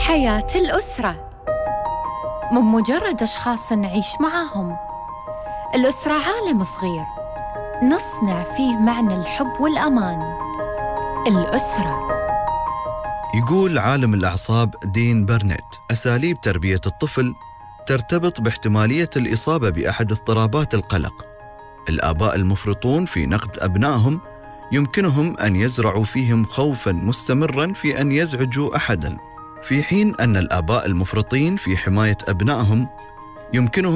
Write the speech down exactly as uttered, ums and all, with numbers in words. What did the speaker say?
حياة الأسرة مو مجرد أشخاص نعيش معاهم. الأسرة عالم صغير نصنع فيه معنى الحب والأمان. الأسرة. يقول عالم الأعصاب دين برنت: أساليب تربية الطفل ترتبط باحتمالية الإصابة بأحد اضطرابات القلق. الآباء المفرطون في نقد أبنائهم يمكنهم أن يزرعوا فيهم خوفاً مستمراً في أن يزعجوا أحداً، في حين أن الآباء المفرطين في حماية أبنائهم يمكنهم